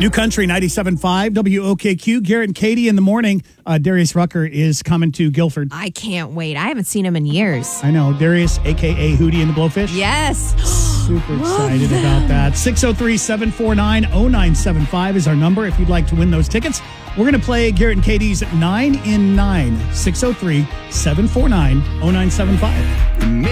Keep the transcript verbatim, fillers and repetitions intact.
New Country ninety-seven point five W O K Q. Garrett and Katie in the morning. Uh, Darius Rucker is coming to Guilford. I can't wait. I haven't seen him in years. I know. Darius, a k a. Hootie and the Blowfish. Yes. Super excited about that. six oh three, seven four nine, oh nine seven five is our number if you'd like to win those tickets. We're going to play Garrett and Katie's nine in nine. six oh three, seven four nine, oh nine seven five.